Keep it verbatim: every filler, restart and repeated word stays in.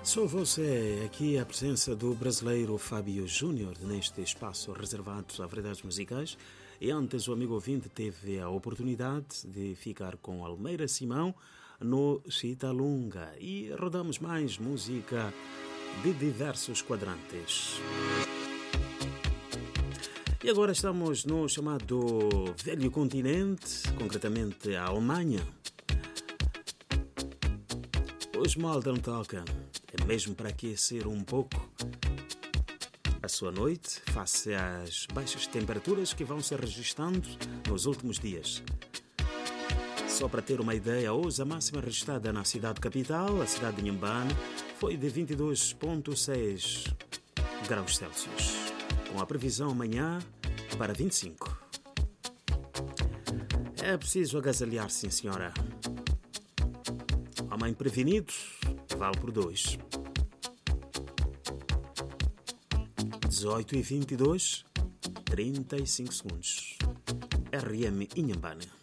Sou você, aqui a presença do brasileiro Fábio Júnior neste espaço reservado a verdades musicais. E antes o amigo ouvinte teve a oportunidade de ficar com Almeida Simão no Chitalunga e rodamos mais música de diversos quadrantes. E agora estamos no chamado Velho Continente, concretamente a Alemanha. Os Modern Talking é mesmo para aquecer um pouco a sua noite face às baixas temperaturas que vão se registrando nos últimos dias. Só para ter uma ideia, hoje a máxima registrada na cidade capital, a cidade de Inhambane, foi de vinte e dois vírgula seis graus Celsius, com a previsão amanhã para vinte e cinco. É preciso agasalhar, sim senhora. Homem prevenido vale por dois. dezoito e vinte e dois, trinta e cinco segundos. R M Inhambane.